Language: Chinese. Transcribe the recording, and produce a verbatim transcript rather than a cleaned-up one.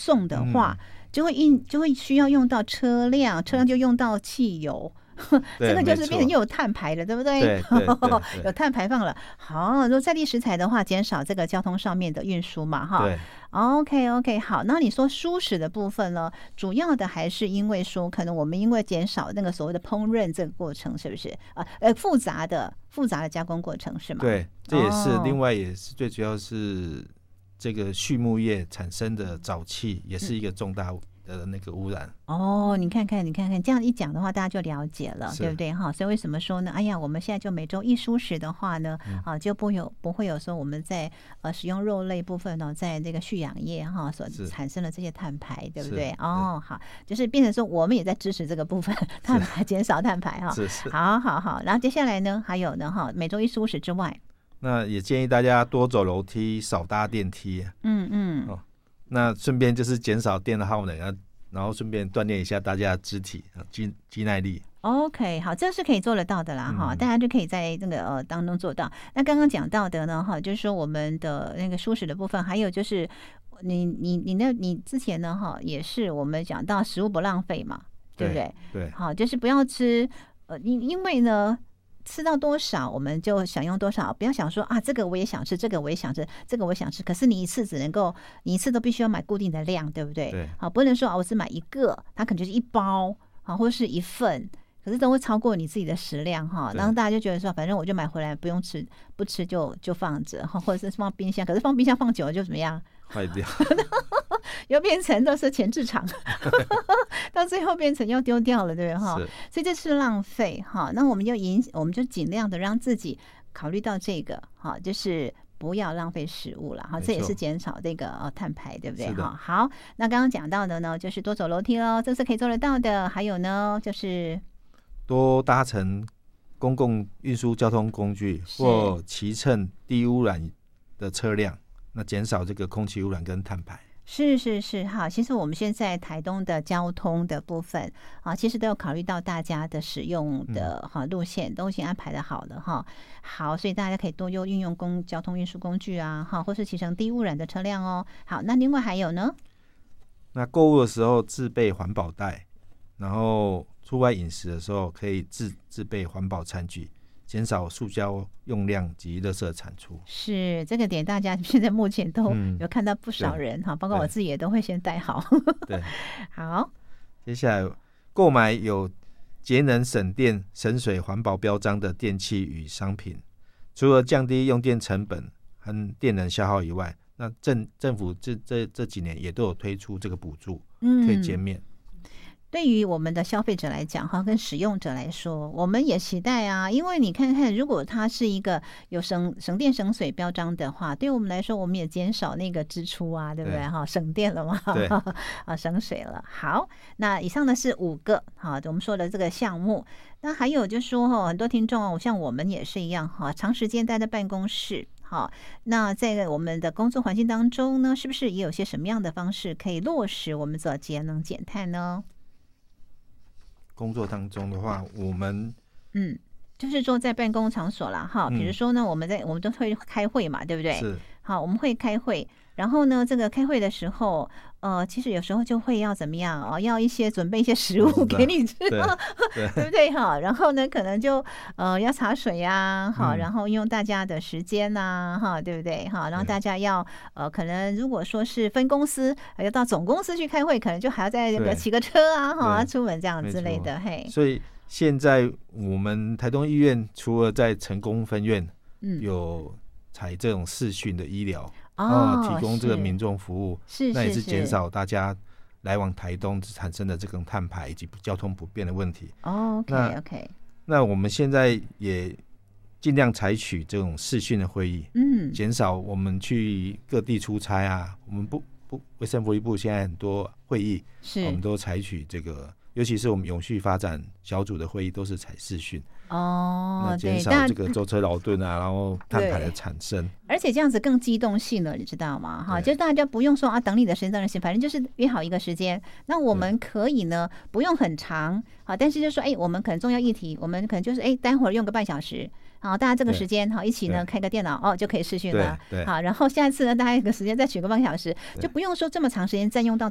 送的话，嗯、就会用就会需要用到车辆，车辆就用到汽油。这个就是变成又有碳排了，对不对？ 对对对对有碳排放了。好，如果在地食材的话，减少这个交通上面的运输嘛，哈。 对。 OK OK， 好。那你说蔬食的部分呢？主要的还是因为说，可能我们因为减少那个所谓的烹饪这个过程，是不是啊？呃，复杂的复杂的加工过程是吗？ 对，这也是、哦、另外也是最主要是这个畜牧业产生的沼气，也是一个重大的那个污染。 哦，你看看你看看，这样一讲的话大家就了解了，对不对哈？所以为什么说呢？哎呀，我们现在就每周一蔬食的话呢、嗯、啊就不有不会有说我们在呃使用肉类部分呢，在这个畜养业哈所产生的这些碳排，对不对？哦，好，就是变成说我们也在支持这个部分碳排减少碳排哈。 是是， 好好好。然后接下来呢还有呢哈，每周一蔬食之外， 那也建议大家多走楼梯，少搭电梯。 嗯嗯。 哦，那顺便就是减少电的耗能啊。然后顺便锻炼一下大家的肢体肌肌耐力。 OK， 好，这是可以做得到的啦哈、嗯，大家就可以在这个呃当中做到。那刚刚讲到的呢哈，就是说我们的那个蔬食的部分，还有就是你你你那你之前呢哈也是我们讲到食物不浪费嘛，对不对？ 对， 好，就是不要吃呃因因为呢。吃到多少我们就享用多少，不要想说啊这个我也想吃，这个我也想吃，这个我想吃，可是你一次只能够你一次都必须要买固定的量，对不对？ 对， 好，不能说啊我只买一个，它可能就是一包啊或者是一份，可是都会超过你自己的食量哈，然后大家就觉得说反正我就买回来不用吃，不吃就就放着哈，或者是放冰箱，可是放冰箱放久了就怎么样？ 坏掉又变成都是前置场到最后变成要丢掉了，对不对哈？所以这是浪费哈。那我们就引我们就尽量的让自己考虑到这个哈，就是不要浪费食物了哈，这也是减少这个呃碳排，对不对哈？好，那刚刚讲到的呢，就是多走楼梯咯，这是可以做得到的。还有呢，就是多搭乘公共运输交通工具或骑乘低污染的车辆，那减少这个空气污染跟碳排。 是是是哈，其实我们现在台东的交通的部分啊，其实都有考虑到大家的使用的哈路线，都已经安排的好了哈。好，所以大家可以多用运用公交通运输工具啊，哈，或是骑乘低污染的车辆哦。好，那另外还有呢？ 那购物的时候自备环保袋，然后出外饮食的时候可以自自备环保餐具。减少塑胶用量及垃圾产出， 是这个点，大家现在目前都有看到不少人哈、嗯，包括我自己也都会先带好。 对， 好， 接下来购买有节能、省电、省水、环保标章的电器与商品，除了降低用电成本和电能消耗以外，那政政府这这这几年也都有推出这个补助，可以减免。 嗯，对于我们的消费者来讲哈，跟使用者来说，我们也期待啊，因为你看看，如果它是一个有省省电省水标章的话，对我们来说，我们也减少那个支出啊，对不对哈？省电了嘛， 对啊，省水了。好，那以上呢是五个哈，我们说的这个项目。那还有就是说哈，很多听众哦，像我们也是一样哈，长时间待在办公室。好，那在我们的工作环境当中呢，是不是也有些什么样的方式可以落实我们做节能减碳呢？ 工作当中的话，我们嗯，就是说在办公场所啦，哈，比如说呢，我们在我们都会开会嘛，对不对？ 是。 好，我们会开会，然后呢，这个开会的时候，呃，其实有时候就会要怎么样哦，要一些准备一些食物给你吃， 对, 对, 对不对哈？然后呢，可能就呃要茶水呀，哈、嗯，然后用大家的时间呐，哈，对不对哈？然后大家要呃，可能如果说是分公司，要到总公司去开会，可能就还要在那个骑个车啊，哈，出门这样之类的，嘿。 所以现在我们台东医院除了在成功分院， 嗯， 有采这种视讯的医疗。 哦、 啊，提供这个民众服务， 是那也是减少大家来往台东产生的这种碳排以及交通不便的问题。 哦、OK 那 OK， 那我们现在也尽量采取这种视讯的会议， 嗯， 减少我们去各地出差啊。我们不不，卫生福利部现在很多会议， 是我们都采取这个，尤其是我们永续发展小组的会议都是采视讯。 哦， 那减少这个舟车劳顿啊，然后碳排的产生， 而且这样子更机动性了，你知道吗？哈，就大家不用说啊，等你的时间，等你的时间，反正就是约好一个时间。那我们可以呢，不用很长，好，但是就说，哎，我们可能重要议题，我们可能就是，哎，待会儿用个半小时。好，大家这个时间好一起呢开个电脑哦，就可以视讯了。好，然后下一次呢，大家一个时间再取个半小时，就不用说这么长时间占用到